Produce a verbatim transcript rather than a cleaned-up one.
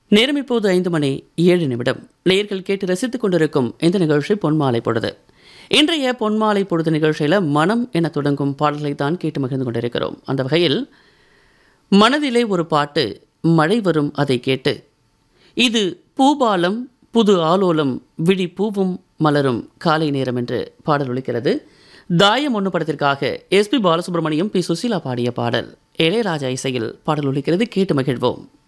நேரம் இப்போது ஐந்து மணி ஏழு நிமிடம். நேயர்கள் கேட்டு ரசித்துக் கொண்டிருக்கும் இந்த நிகழ்ச்சி பொன்மாலை பொழுது. இன்றைய பொன்மாலை பொழுது நிகழ்ச்சியில் மனம் என தொடங்கும் பாடல்களை தான் கேட்டு மகிழ்ந்து கொண்டிருக்கிறோம். அந்த வகையில் மனதிலே ஒரு பாட்டு, மழை வரும் அதை கேட்டு, இது பூபாலம் புது ஆலோலம் விழி பூவும் மலரும் காலை நேரம் என்று பாடல் ஒலிக்கிறது. தாயம் ஒன்று படத்திற்காக S B Balasubramaniam, B Susheela பாடிய பாடல். இளையராஜா இசையில் பாடல் ஒலிக்கிறது. கேட்டு மகிழ்வோம்.